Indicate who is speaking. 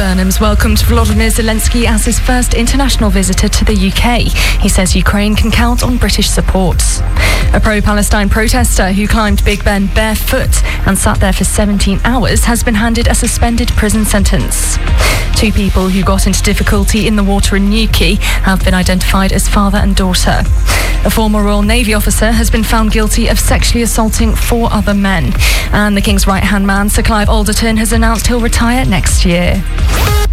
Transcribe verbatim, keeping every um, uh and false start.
Speaker 1: Burnham's welcomed Volodymyr Zelensky as his first international visitor to the U K. He says Ukraine can count on British support. A pro-Palestine protester who climbed Big Ben barefoot and sat there for seventeen hours has been handed a suspended prison sentence. Two people who got into difficulty in the water in Newquay have been identified as father and daughter. A former Royal Navy officer has been found guilty of sexually assaulting four other men. And the King's right-hand man, Sir Clive Alderton, has announced he'll retire next year.